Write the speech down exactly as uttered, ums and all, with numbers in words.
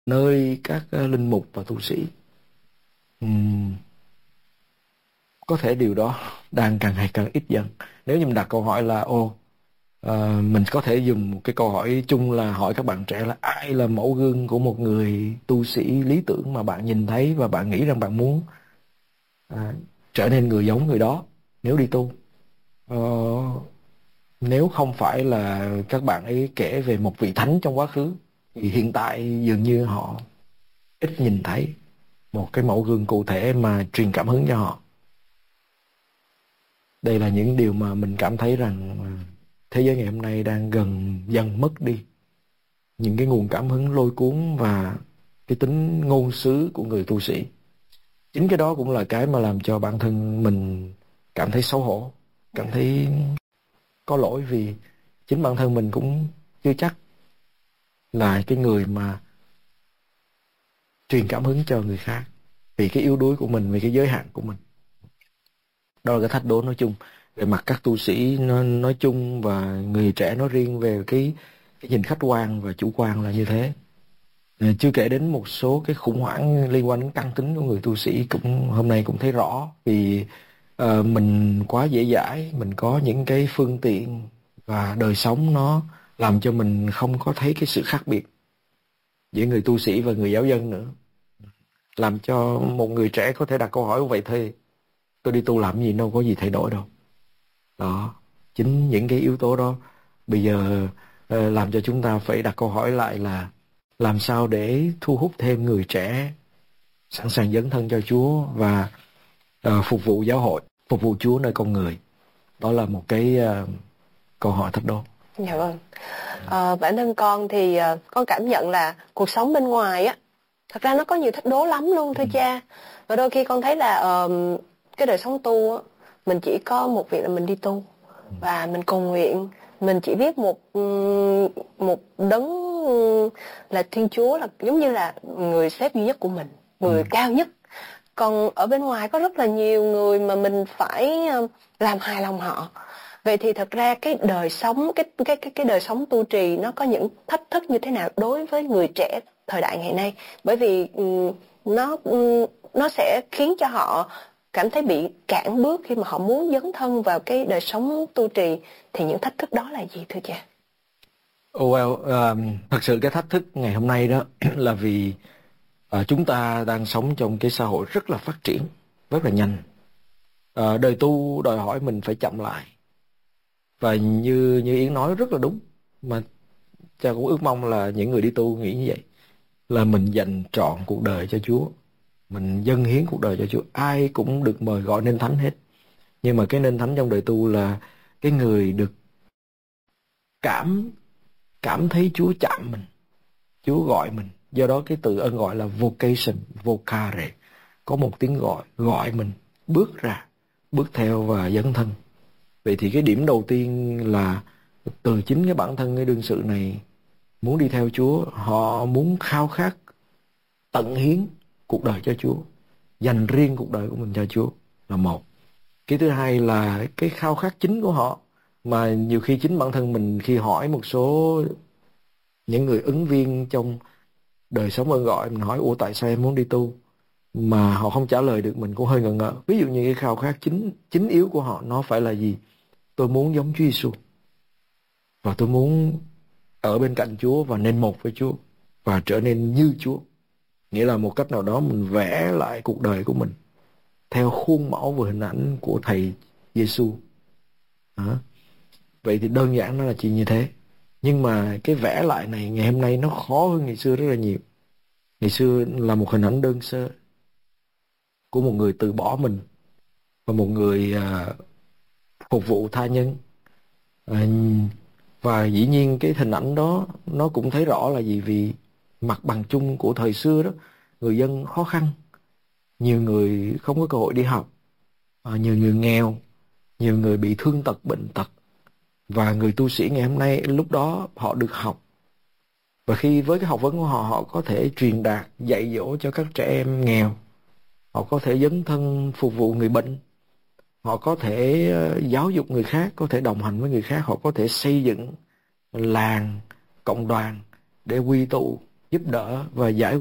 nơi các uh, linh mục và tu sĩ. Ừm, có thể điều đó đang càng ngày càng ít dần. Nếu như mình đặt câu hỏi là ô, uh, mình có thể dùng một cái câu hỏi chung là hỏi các bạn trẻ là ai là mẫu gương của một người tu sĩ lý tưởng mà bạn nhìn thấy và bạn nghĩ rằng bạn muốn uh, trở nên người giống người đó nếu đi tu. Uh, nếu không phải là các bạn ấy kể về một vị thánh trong quá khứ, thì hiện tại dường như họ ít nhìn thấy một cái mẫu gương cụ thể mà truyền cảm hứng cho họ. Đây là những điều mà mình cảm thấy rằng thế giới ngày hôm nay đang gần dần mất đi những cái nguồn cảm hứng lôi cuốn và cái tính ngôn sứ của người tu sĩ. Chính cái đó cũng là cái mà làm cho bản thân mình cảm thấy xấu hổ, cảm thấy có lỗi, vì chính bản thân mình cũng chưa chắc là cái người mà truyền cảm hứng cho người khác, vì cái yếu đuối của mình, vì cái giới hạn của mình. Đó là cái thách đố nói chung về mặt các tu sĩ nói, nói chung và người trẻ nói riêng về cái, cái nhìn khách quan và chủ quan là như thế. Chưa kể đến một số cái khủng hoảng liên quan đến căn tính của người tu sĩ cũng hôm nay cũng thấy rõ, vì uh, mình quá dễ dãi, mình có những cái phương tiện và đời sống nó làm cho mình không có thấy cái sự khác biệt giữa người tu sĩ và người giáo dân nữa, làm cho một người trẻ có thể đặt câu hỏi vậy thôi, tôi đi tu làm gì, đâu có gì thay đổi đâu. Đó, chính những cái yếu tố đó bây giờ uh, làm cho chúng ta phải đặt câu hỏi lại là làm sao để thu hút thêm người trẻ sẵn sàng dấn thân cho Chúa và uh, phục vụ giáo hội, phục vụ Chúa nơi con người. Đó là một cái uh, câu hỏi thách đố. Dạ vâng. À, bản thân con thì uh, con cảm nhận là cuộc sống bên ngoài á, thật ra nó có nhiều thách đố lắm luôn thưa ừ. cha. Và đôi khi con thấy là uh, cái đời sống tu á, mình chỉ có một việc là mình đi tu ừ. và mình cầu nguyện, mình chỉ biết một một đấng là Thiên Chúa, là giống như là người sếp duy nhất của mình, người ừ. cao nhất. Còn ở bên ngoài có rất là nhiều người mà mình phải làm hài lòng họ. Vậy thì thật ra cái đời sống cái cái cái cái đời sống tu trì nó có những thách thức như thế nào đối với người trẻ thời đại ngày nay? Bởi vì um, nó um, nó sẽ khiến cho họ cảm thấy bị cản bước khi mà họ muốn dấn thân vào cái đời sống tu trì, thì những thách thức đó là gì thưa cha? Oh well, um, thật sự cái thách thức ngày hôm nay đó là vì uh, chúng ta đang sống trong cái xã hội rất là phát triển, rất là nhanh. Uh, đời tu đòi hỏi mình phải chậm lại. Và như như Yến nói rất là đúng, mà cha cũng ước mong là những người đi tu nghĩ như vậy, là mình dành trọn cuộc đời cho Chúa, mình dâng hiến cuộc đời cho Chúa. Ai cũng được mời gọi nên thánh hết, nhưng mà cái nên thánh trong đời tu là cái người được cảm cảm thấy Chúa chạm mình, Chúa gọi mình. Do đó cái từ ân gọi là vocation, vocare, có một tiếng gọi, gọi mình bước ra, bước theo và dấn thân. Vậy thì cái điểm đầu tiên là từ chính cái bản thân cái đương sự này muốn đi theo Chúa, họ muốn khao khát tận hiến cuộc đời cho Chúa, dành riêng cuộc đời của mình cho Chúa là một. Cái thứ hai là cái khao khát chính của họ, mà nhiều khi chính bản thân mình khi hỏi một số những người ứng viên trong đời sống ơn gọi, mình hỏi ủa tại sao em muốn đi tu, mà họ không trả lời được, mình cũng hơi ngờ ngợ. Ví dụ như cái khao khát chính chính yếu của họ nó phải là gì? Tôi muốn giống Chúa Giêsu, và tôi muốn ở bên cạnh Chúa và nên một với Chúa và trở nên như Chúa. Nghĩa là một cách nào đó mình vẽ lại cuộc đời của mình theo khuôn mẫu và hình ảnh của Thầy Giêsu. À, vậy thì đơn giản nó là chỉ như thế. Nhưng mà cái vẽ lại này ngày hôm nay nó khó hơn ngày xưa rất là nhiều. Ngày xưa là một hình ảnh đơn sơ của một người từ bỏ mình và một người à, phục vụ tha nhân. À, và dĩ nhiên cái hình ảnh đó nó cũng thấy rõ là gì, vì mặt bằng chung của thời xưa đó, người dân khó khăn, nhiều người không có cơ hội đi học, à, nhiều người nghèo, nhiều người bị thương tật, bệnh tật. Và người tu sĩ ngày hôm nay lúc đó họ được học, và khi với cái học vấn của họ, họ có thể truyền đạt, dạy dỗ cho các trẻ em nghèo, họ có thể dấn thân phục vụ người bệnh, họ có thể giáo dục người khác, có thể đồng hành với người khác, họ có thể xây dựng làng, cộng đoàn để quy tụ giúp đỡ và giải